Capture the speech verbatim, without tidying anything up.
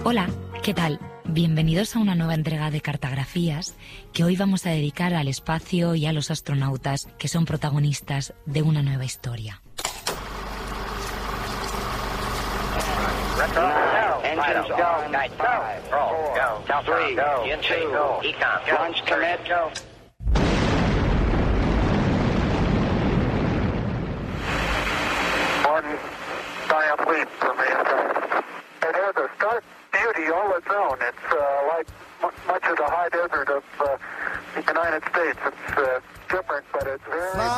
Hola, ¿qué tal? Bienvenidos a una nueva entrega de Cartografías que hoy vamos a dedicar al espacio y a los astronautas que son protagonistas de una nueva historia. Engines go, night five, roll, go, three, go, two, econ, launch commit, go. One giant leap for mankind. It has a stark beauty all its own. It's uh, like m- much of the high desert of uh, the United States. It's uh, different, but it's very...